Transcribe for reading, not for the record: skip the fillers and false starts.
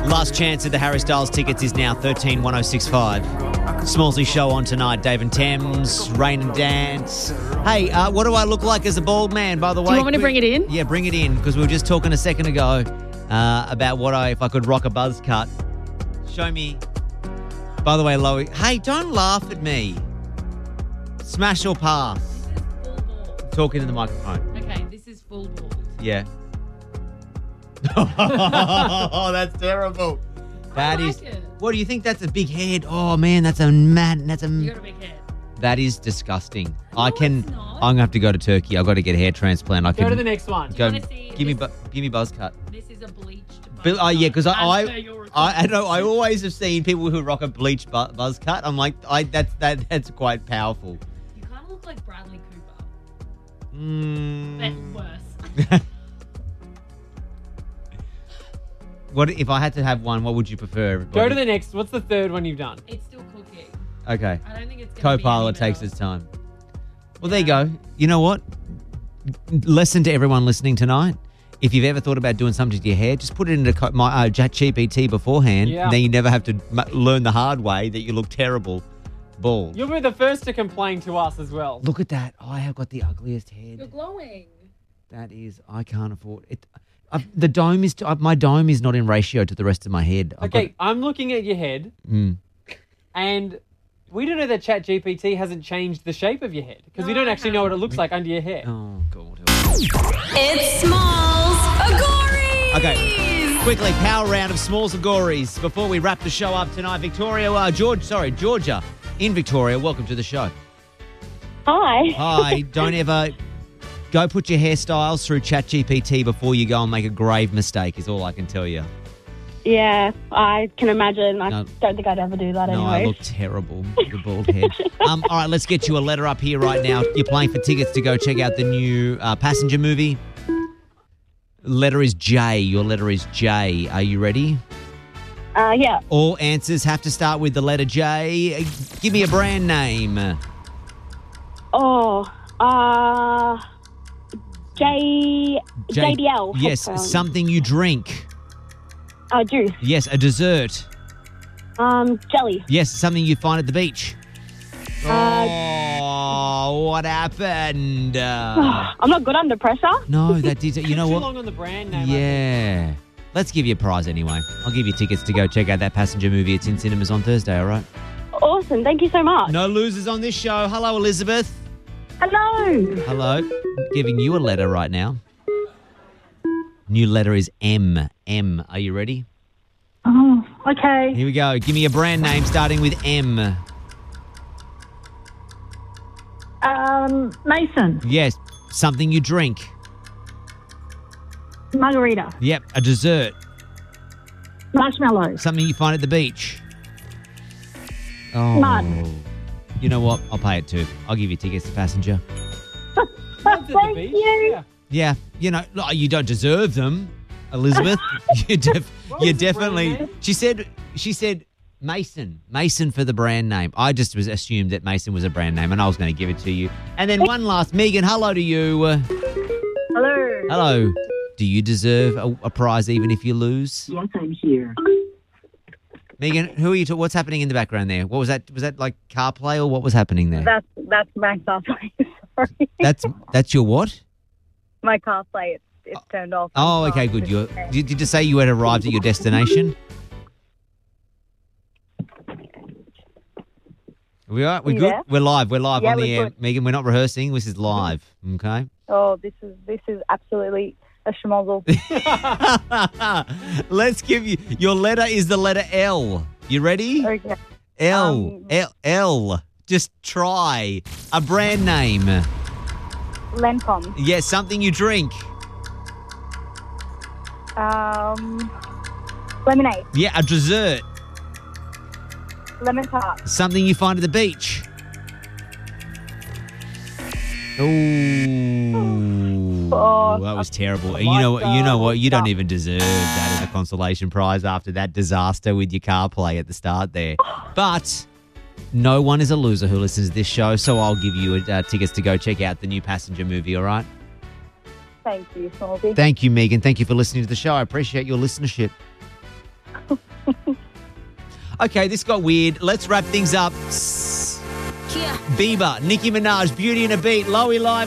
Last chance at the Harry Styles tickets is now 131065. Smallsy show on tonight. Dave and Thames, Rain and Dance. Hey, what do I look like as a bald man, by the way? Do you want me to bring it in? Yeah, bring it in, because we were just talking a second ago about if I could rock a buzz cut. Show me. By the way, Loie, hey, don't laugh at me. Smash or pass? This is full bald. Talking to the microphone. Okay, this is full bald. Yeah. Oh, that's terrible. That is. It. What do you think? That's a big head. Oh man, that's a mad. That's a. You got a big head. That is disgusting. No, I can. it's not. I'm gonna have to go to Turkey. I've got to get a hair transplant. I can Go to the next one. Go. wanna see Give me. this? Give me buzz cut. This is a bleached. Oh yeah, because I I know I always have seen people who rock a bleached buzz cut. I'm like, that's quite powerful. You kind of look like Bradley Cooper, Mm. but worse. What if I had to have one? What would you prefer? Everybody? Go to the next. What's the third one you've done? It's still cooking. Okay. I don't think it's gonna Co-pilot be any takes better. its time. Well, there you go. You know what? Lesson to everyone listening tonight. If you've ever thought about doing something to your hair, just put it into my ChatGPT beforehand. Yeah. And then you never have to learn the hard way that you look terrible bald. You'll be the first to complain to us as well. Look at that. I have got the ugliest You're head. glowing. That is, I can't afford it. The dome is, my dome is not in ratio to the rest of my head. Okay, I'm looking at your head, and we don't know that ChatGPT hasn't changed the shape of your head because we No, don't I actually know what it looks like under your hair. Oh, God. It's Smalls Agori. Okay, quickly, power round of Smalls and Gories before we wrap the show up tonight. Georgia in Victoria, welcome to the show. Hi. Hi, don't ever go put your hairstyles through ChatGPT before you go and make a grave mistake is all I can tell you. Yeah, I can imagine. I No. don't think I'd ever do that No, I anyway. look terrible with the bald head. All right, let's get you a letter up here right now. You're playing for tickets to go check out the new Passenger movie. Letter is J. Your letter is J. Are you ready? Yeah. All answers have to start with the letter J. Give me a brand name. Oh, JBL. Yes, headphones. something you drink. Juice. Yes, a dessert. Jelly. Yes, something you find at the beach. Oh, what happened? I'm not good under pressure. No, that did. You know Too what? long on the brand name. Yeah. Let's give you a prize anyway. I'll give you tickets to go check out that Passenger movie. It's in cinemas on Thursday, all right? Awesome. Thank you so much. No losers on this show. Hello, Elizabeth. Hello. Hello. Giving you a letter right now. New letter is M. M. Are you ready? Oh, okay. Here we go. Give me a brand name starting with M. Mason. Yes. Something you drink. Margarita. Yep. A dessert. Marshmallows. Something you find at the beach. Oh. Mud. You know what? I'll pay it too. I'll give you tickets to Passenger. At the Thank beach. you. Yeah. Yeah. You know, you don't deserve them, Elizabeth. you was the definitely. brand name? She said Mason. Mason for the brand name. I just assumed that Mason was a brand name, and I was going to give it to you. And then one last, Megan. Hello to you. Hello. Hello. Do you deserve a prize even if you lose? Yes, I'm here. Megan, who are you? What's happening in the background there? What was that? Was that like CarPlay or what was happening there? That's my car play. Sorry. That's your what? My car play. It's turned off. Oh, okay, good. Did you say you had arrived at your destination? We are. We're good. Yeah. We're live. We're live Yeah, on the we're air, good. Megan. We're not rehearsing. This is live. Okay. Oh, this is absolutely a schmozzle. Let's give you. Your letter is the letter L. You ready? Okay. L. L. Just try a brand name. Lancome. Yes, something you drink. Lemonade. Yeah, a dessert. Lemon tart. Something you find at the beach. Ooh, Oh, that was terrible. And like you know what? You don't that. even deserve that as a consolation prize after that disaster with your car play at the start there. But no one is a loser who listens to this show, so I'll give you tickets to go check out the new Passenger movie, all right? Thank you, Smallsy. Thank you, Megan. Thank you for listening to the show. I appreciate your listenership. Okay, this got weird. Let's wrap things up. Bieber, Nicki Minaj, Beauty and a Beat, Loey Live.